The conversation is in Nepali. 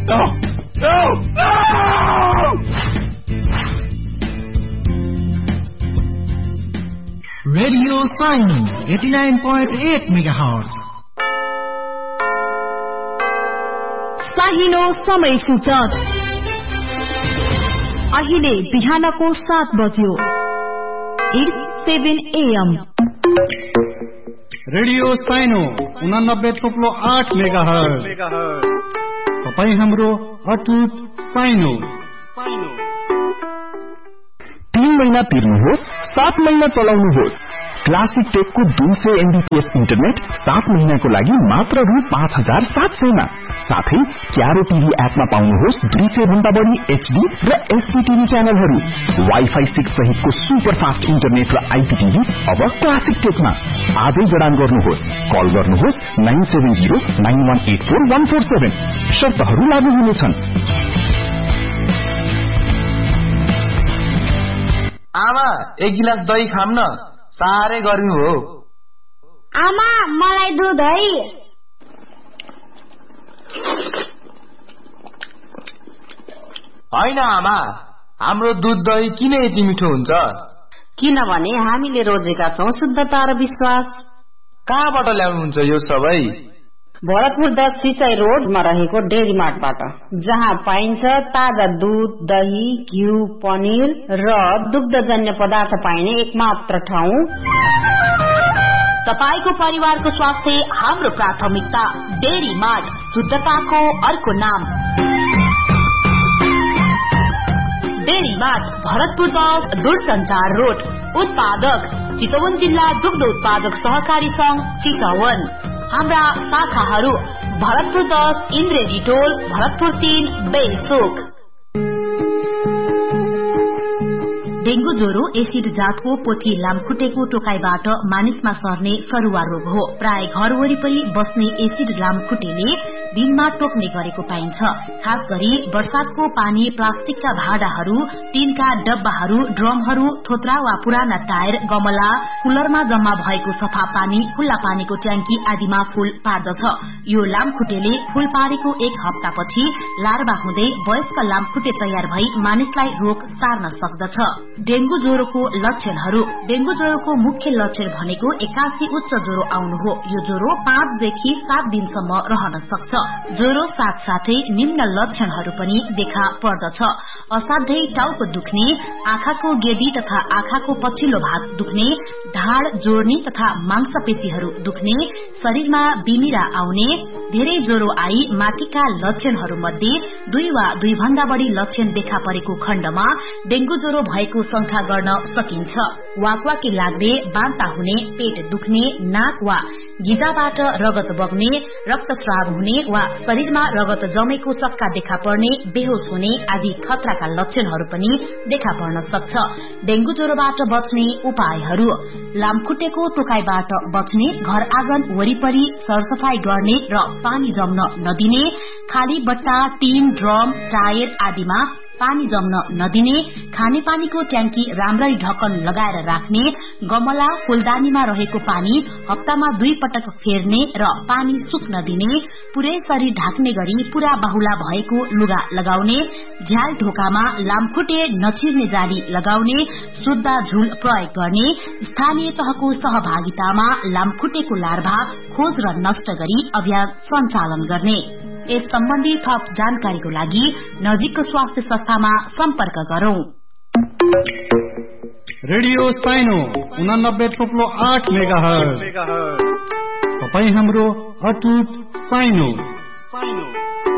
रेडियो साइनो 89.8 मेगाहर्ज साहिनो समय सूचक अहिले बिहानको 7 बज्यो 7 AM। रेडियो साइनो 89.8 मेगाहर्ज तपाई हाम्रो अटुट साइनो। 3 महिना तिर्नुहोस्, 7 महिना चलाउनुहोस्। क्लासिक टेकको 200 MBPS इन्टरनेट 7 महिनाको लागि मात्र रु 5700 मा। साथै क्यारो टिभी एपमा पाउनुहोस् 200 भन्दा बढी HD र SD टिभी च्यानलहरू। वाइफाई 6 सहितको सुपर फास्ट इन्टरनेट र IPTV अब क्लासिक टेकमा। आजै जडान गर्नुहोस्। कल गर्नुहोस् 9709184147। शर्तहरू लागू हुनेछन्। आमा, एक गिलास दही खाम न, साह्रै गर्मी हो। आमा, मलाई दूध है। हैन आमा, हाम्रो दूध दही किन यति मिठो हुन्छ? किनभने हामीले रोजेका छौं शुद्धता र विश्वास। कहाँबाट ल्याउनुहुन्छ यो सबै? भरतपुर 10 सिंचाई रोडमा रहेको डेरी मार्टबाट, जहाँ पाइन्छ ताजा दूध, दही, घिउ, पनिर र दुग्धजन्य पदार्थ पाइने एकमात्र ठाउँ। तपाईको परिवारको स्वास्थ्य हाम्रो प्राथमिकता। डेरी मार्ट, शुद्धताको अर्को नाम। डेरी मार्ट, भरतपुर 10 दूरसञ्चार रोड। उत्पादक चितवन जिल्ला दुग्ध उत्पादक सहकारी संघ चितवन। हाम्रा शाखाहरू भरतपुर 10 इन्द्रेणी टोल, भरतपुर 3 बेलचोक। डेंगू ज्वरो एसिड जातको पोथी लामखुट्टेको टोकाइबाट मानिसमा सर्ने सरुवा रोग हो। प्राय घर वरिपरि बस्ने एसिड लामखुट्टेले दिनमा टोक्ने गरेको पाइन्छ। खास गरी वर्षातको पानी प्लास्टिकका भाँडाहरू, टिनका डब्बाहरू, ड्रमहरू, थोत्रा वा पुराना टायर, गमला, कुलरमा जम्मा भएको सफा पानी, खुल्ला पानीको ट्याङ्की आदिमा फूल पार्दछ। यो लामखुट्टेले फूल पारेको 1 हप्तापछि लार्वा हुँदै वयस्क लामखुट्टे तयार भई मानिसलाई रोग सार्न सक्दछ। डेंगू ज्वरोको लक्षणहरू। डेंगू ज्वरोको मुख्य लक्षण भनेको 81 उच्च ज्वरो आउनु हो। यो ज्वरो 5 देखि 7 दिनसम्म रहन सक्छ। ज्वरो साथसाथै निम्न लक्षणहरू पनि देखा पर्दछ। असाध्यै टाउको दुख्ने, आँखाको गेडी तथा आँखाको पछिल्लो भाग दुख्ने, ढाड जोड्ने तथा मांसपेशीहरू दुख्ने, शरीरमा बिमिरा आउने, धेरै ज्वरो आई माथिका लक्षणहरू मध्ये 2 वा 2 भन्दा बढी लक्षण देखा परेको खण्डमा डेंगू ज्वरो भएको शंका गर्न सकिन्छ। वाकवाकी लाग्ने, बान्ता हुने, पेट दुख्ने, नाक वा गिजाबाट रगत बग्ने, रक्तस्राव हुने वा शरीरमा रगत जमेको चक्का देखा पर्ने, बेहोस हुने आदि खतराका लक्षणहरू पनि देखा पर्न सक्छ। डेंगू ज्वरोबाट बच्ने उपायहरू। लामखुट्टेको टोकाइबाट बच्ने, घर आँगन वरिपरि सरसफाई गर्ने र पानी जम्न नदिने, खाली बट्टा, टिन, ड्रम, टायर आदिमा पानी जम्न नदिने, खानेपानीको ट्याङ्की राम्ररी ढक्कन लगाएर राख्ने, गमला, फूलदानीमा रहेको पानी हप्तामा 2 पटक फेर्ने र पानी सुक्न दिने, पुरै शरीर ढाक्ने गरी पूरा बाहुला भएको लुगा लगाउने, झ्याल ढोकामा लामखुट्टे नछिर्ने जाली लगाउने, शुद्ध झुल प्रयोग गर्ने, स्थानीय तहको सहभागितामा लामखुट्टेको लार्भा खोज र नष्ट गरी अभियान सञ्चालन गर्ने। यस सम्बन्धी थप जानकारीको लागि नजिकको स्वास्थ्य संस्थामा सम्पर्क गरौं। रेडियो साइनो 89.8 मेगाहर्ज तपाई हाम्रो अटुट साइनो।